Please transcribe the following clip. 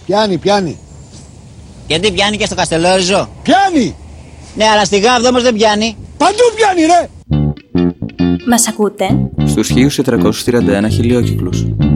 Πιάνει. Γιατί πιάνει και στο Καστελόριζο? Πιάνει! Ναι, αλλά στη Γάβδο όμως δεν πιάνει. Παντού πιάνει, ρε! Μας ακούτε? Στους 1431 χιλιόκυκλους.